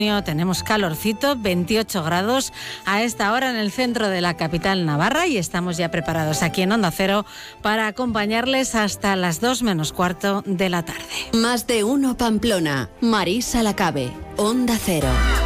Tenemos calorcito, 28 grados a esta hora en el centro de la capital navarra y estamos ya preparados aquí en Onda Cero para acompañarles hasta las 2 menos cuarto de la tarde. Más de uno Pamplona. Marisa Lacabe, Onda Cero.